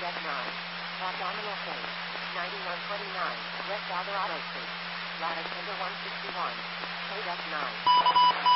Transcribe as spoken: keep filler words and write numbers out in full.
F nine. Abdominal case. ninety-one twenty-nine. West Alvarado Street. Lattice number one sixty-one. Code F nine.